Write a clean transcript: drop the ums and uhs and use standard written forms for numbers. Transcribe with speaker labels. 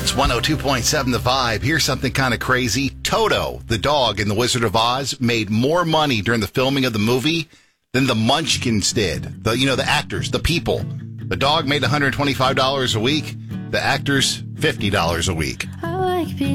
Speaker 1: It's 102.7 The Vibe. Here's something kind of crazy. Toto, the dog in The Wizard of Oz, made more money during the filming of the movie than the Munchkins did. The actors, the people. The dog made $125 a week. The actors, $50 a week.